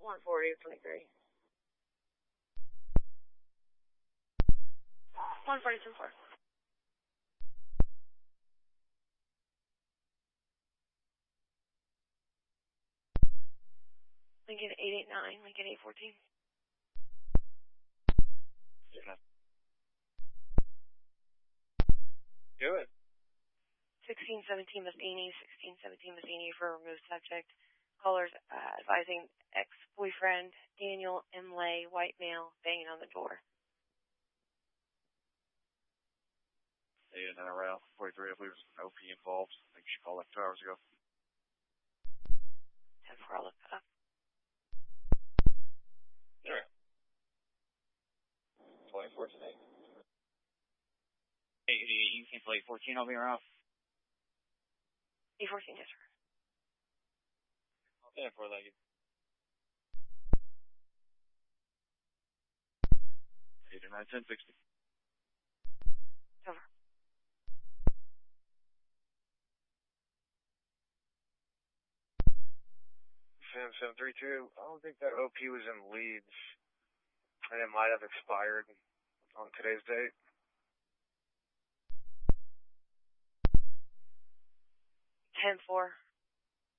140-23. 140-4. Lincoln 889, Lincoln 814. Do it. 1617 Matheny, 1617 Matheny for removed subject. Callers advising ex-boyfriend Daniel M. Lay, white male, banging on the door. And then around 43, I believe there's an OP involved. I think she called like 2 hours ago. 10-4, I'll look that up. Sure. 24 today. Hey, you can play 14, I'll be around. 814, yes, sir. Yeah, 4-legged. 89, 1060. Over. Sam 732, I don't think that OP was in Leeds, and it might have expired on today's date. 10-4.